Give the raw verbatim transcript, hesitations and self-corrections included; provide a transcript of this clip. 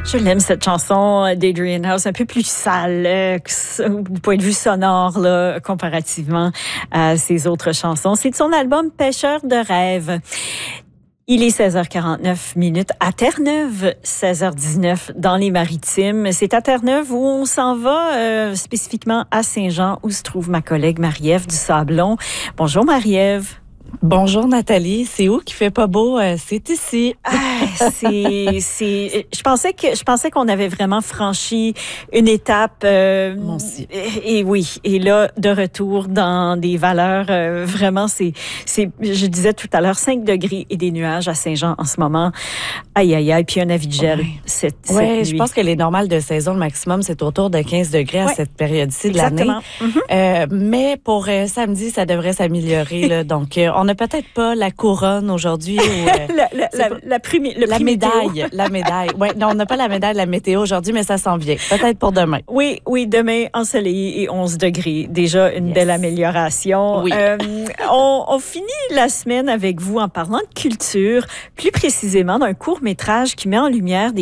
Je l'aime, cette chanson d'Adrian House, un peu plus sale euh, du point de vue sonore là, comparativement à ses autres chansons. C'est de son album Pêcheur de rêves. Il est seize heures quarante-neuf minutes à Terre-Neuve, seize heures dix-neuf dans les Maritimes. C'est à Terre-Neuve où on s'en va euh, spécifiquement à Saint-Jean où se trouve ma collègue Marie-Ève du Sablon. Bonjour Marie-Ève. Bonjour Nathalie, c'est où qui fait pas beau? Euh, c'est ici. Ah, c'est, c'est, je pensais que, je pensais qu'on avait vraiment franchi une étape. Euh, Moi aussi. Et, et oui, et là de retour dans des valeurs euh, vraiment, c'est, c'est, je disais tout à l'heure, cinq degrés et des nuages à Saint-Jean en ce moment. Aïe aïe aïe, puis un avis de gel. Ouais. Cette, Oui, cette je nuit. pense que les normales de saison, le maximum, c'est autour de quinze degrés Ouais. à cette période-ci de l'année. Exactement. Mm-hmm. Euh, mais pour euh, samedi, ça devrait s'améliorer. Là. Donc, euh, on n'a peut-être pas la couronne aujourd'hui. Ou, euh, la, la, la, pas... la, primi, le la prix médaille. météo. La médaille. Ouais, non, on n'a pas la médaille de la météo aujourd'hui, mais ça s'en vient. Peut-être pour demain. Oui, oui, demain ensoleillé et onze degrés. Déjà une Yes. belle amélioration. Oui. Euh, on, on finit la semaine avec vous en parlant de culture, plus précisément d'un court-métrage qui met en lumière des